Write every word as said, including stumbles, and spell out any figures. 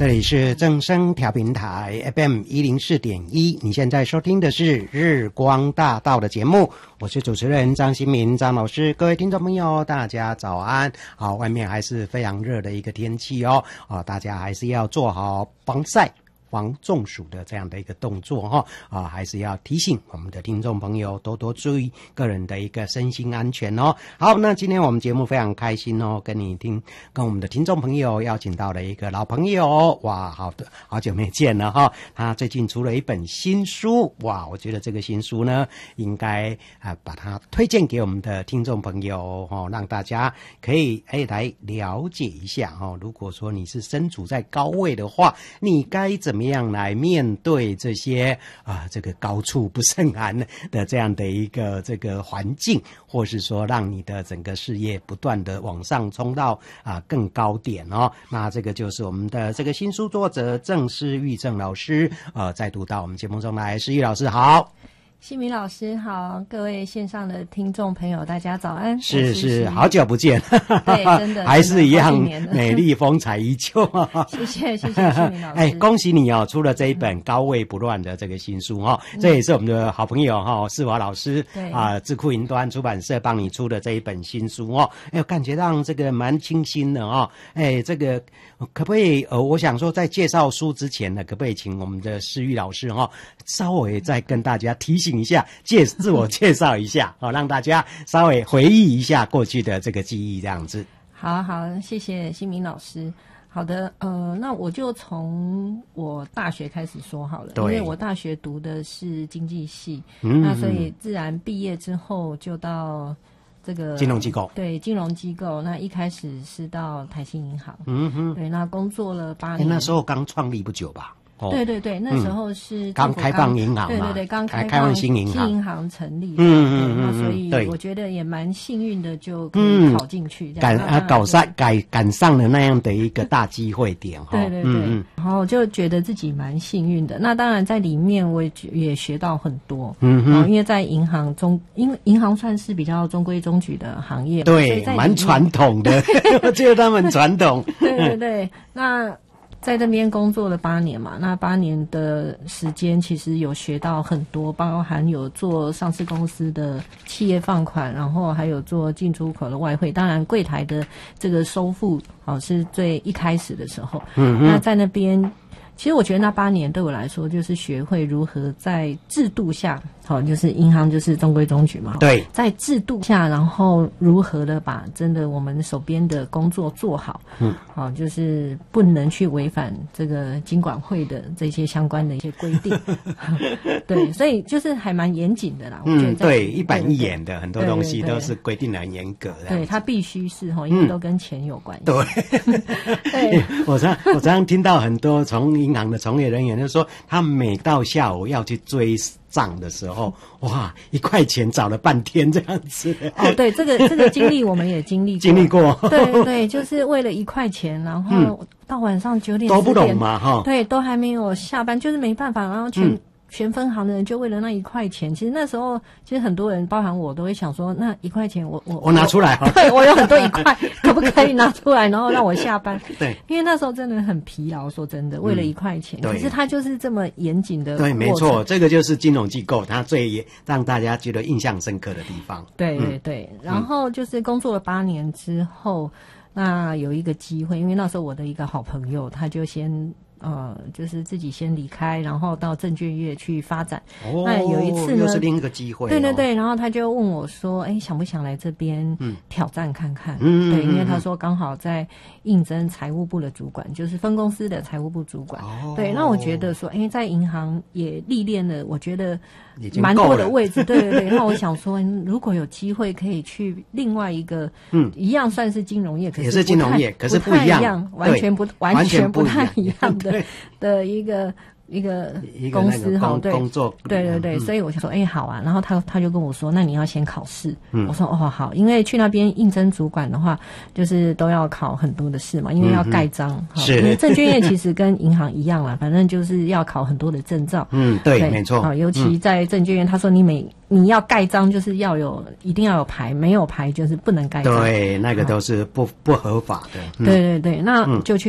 这里是正声调频台 F M 一零四点一，你现在收听的是日光大道的节目，我是主持人张新民张老师。各位听众朋友大家早安。好，外面还是非常热的一个天气哦，啊，大家还是要做好防晒防中暑的这样的一个动作哈啊，还是要提醒我们的听众朋友多多注意个人的一个身心安全哦。好，那今天我们节目非常开心哦，跟你听跟我们的听众朋友邀请到了一个老朋友，哇，好的，好久没见了哈。他最近出了一本新书，哇，我觉得这个新书呢，应该啊把它推荐给我们的听众朋友哦，让大家可以哎来了解一下哦。如果说你是身处在高位的话，你该怎么怎么样来面对这些啊这个高处不胜寒的这样的一个这个环境，或是说让你的整个事业不断的往上冲到啊更高点哦。那这个就是我们的这个新书作者郑诗玉郑老师呃再度到我们节目中来。诗玉老师好。 新民老师好，各位线上的听众朋友大家早安。 是是，好久不见。 对，真的还是一样美丽风采依旧。 谢谢谢谢新民老师。 哎，恭喜你哦，出了这一本高位不乱的这个新书哦，嗯、这也是我们的好朋友哈、哦、世华老师啊、呃、智库云端出版社帮你出的这一本新书哦。哎，我感觉到这个蛮清新的哦。哎，这个可不可以呃，我想说在介绍书之前呢，可不可以请我们的诗玉老师哈、哦、稍微再跟大家提醒一下，介自我介绍一下，好、哦，让大家稍微回忆一下过去的这个记忆，这样子。 好好，谢谢新民老师。好的，呃，那我就从我大学开始说好了，因为我大学读的是经济系，嗯、那所以自然毕业之后就到这个金融机构， 对，金融机构。那一开始是到台新银行，嗯哼，对，那工作了八年， 那时候刚创立不久吧。 哦、对对对，那时候是刚、嗯、开放银行嘛， 对对对，刚开放新银行， 新银行成立， 嗯嗯嗯， 那所以我觉得也蛮幸运的，就可以考进去， 赶啊搞上赶赶上了那样的一个大机会点哈， 对对对，嗯、然后就觉得自己蛮幸运的。那当然在里面我也也学到很多，嗯哼，因为在银行中，因为银行算是比较中规中矩的行业， 对，蛮传统的，我觉得他们传统， 对对对，那。在这边工作了八年嘛，那八年的时间其实有学到很多，包含有做上市公司的企业放款，然后还有做进出口的外汇，当然柜台的这个收付哦是最一开始的时候，嗯，那在那边。其实我觉得那八年对我来说，就是学会如何在制度下，好，就是银行就是中规中矩嘛。 对， 在制度下，然后如何的把真的我们手边的工作做好，嗯，好，就是不能去违反这个金管会的这些相关的一些规定。对，所以就是还蛮严谨的啦。我觉得嗯，对，一板一眼的很多东西都是规定的很严格的。 对，它必须是哈，因为都跟钱有关系。 对，对，我常我常常听到很多从银行的从业人员就说，他每到下午要去追账的时候，哇，一块钱找了半天这样子。 哦，对，这个这个经历我们也经历过， 经历过。 对对，就是为了一块钱，然后到晚上九点都不懂嘛，哈， 对，都还没有下班，就是没办法，然后全。嗯全分行的人就为了那一块钱，其实那时候其实很多人，包含我，都会想说，那一块钱我我我拿出来， 对我有很多一块，可不可以拿出来，然后让我下班？ 对， 因为那时候真的很疲劳，说真的，为了一块钱，嗯、可是他就是这么严谨的。 对，没错，这个就是金融机构它最让大家觉得印象深刻的地方。 对对对，嗯、然后就是工作了八年之后，那有一个机会，因为那时候我的一个好朋友，他就先。呃，就是自己先离开，然后到证券业去发展。 哦， 那有一次呢， 又是另一个机会、哦。 对对对，然后他就问我说：“哎，想不想来这边挑战看看？”嗯，对，因为他说刚好在应征财务部的主管，就是分公司的财务部主管。哦，对，那我觉得说，哎，在银行也历练了，我觉得蛮多的位置。对对对，那我想说，如果有机会可以去另外一个，嗯，一样算是金融业，可是也是金融业，可是不一样，完全不完全不太一样的。的一个一个公司哈，对， 工作， 对对对，嗯、所以我想说，哎、欸，好啊。然后他他就跟我说，那你要先考试。嗯，我说哦好，因为去那边应征主管的话，就是都要考很多的试嘛，因为要盖章。嗯、 是， 因为证券业其实跟银行一样啦，反正就是要考很多的证照。 嗯，对，对没错。 好，尤其在证券业，他说你每你要盖章就是要有一定要有牌，没有牌就是不能盖章。 对，那个都是不不合法的。 嗯、对对对，那就去